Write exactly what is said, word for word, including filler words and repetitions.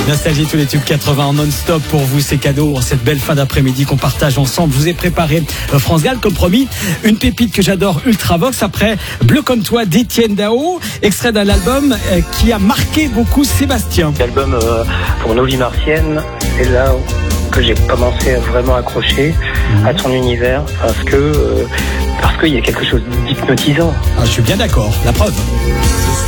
Nostalgie, tous les tubes quatre-vingts en non-stop pour vous, c'est cadeau en cette belle fin d'après-midi qu'on partage ensemble. Je vous ai préparé France Gall, comme promis, une pépite que j'adore, Ultravox, après Bleu comme toi d'Étienne Dao, extrait d'un album qui a marqué beaucoup Sébastien. L'album euh, pour Nos vies martiennes, c'est là que j'ai commencé à vraiment accrocher mmh. à son univers, parce que euh, parce qu'il y a quelque chose d'hypnotisant. Ah, je suis bien d'accord, la preuve.